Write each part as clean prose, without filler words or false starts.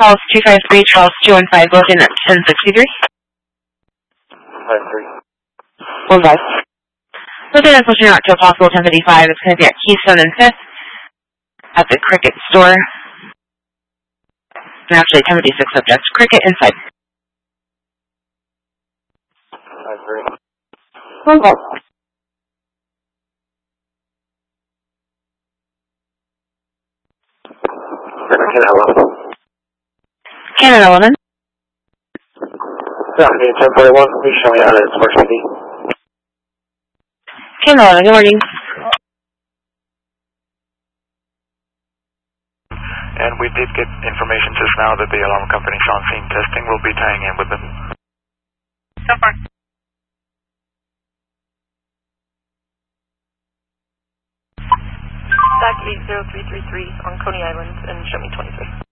Calls 253, Charles 215, Lieutenant 1063. 53. 15. Lieutenant pushing out to a possible 1055. It's going to be at Keystone and 5th at the Cricket store. And actually, 1056 subject. Cricket inside. 53. 15. Canada 11. Yeah, 1041. Please show me how it's Spark City. Canada 11, good morning. And we did get information just now that the alarm company's on scene testing. We'll be tying in with them. So far. Back 80333 on Coney Island and show me 23.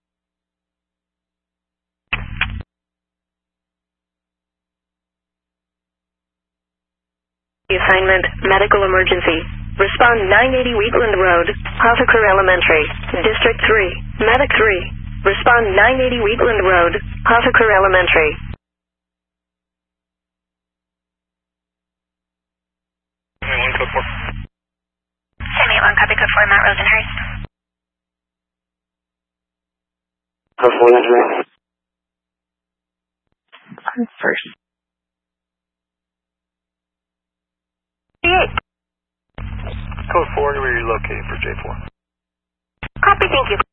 Assignment, medical emergency. Respond 980 Wheatland Road, Hoffaker Elementary, District 3, Medic 3. Respond 980 Wheatland Road, Hoffaker Elementary. 21 code 4. 781, copy code 4, Matt Rosenhurst. Code 4, Nigeria. I'm first. 38. Code 4, where are you located for J4? Copy, thank you.